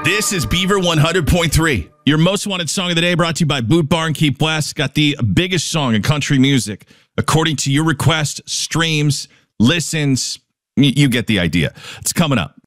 This is Beaver 100.3. Your most wanted song of the day brought to you by Boot Barn Keep West. Got the biggest song in country music. According to your request, streams, listens, you get the idea. It's coming up.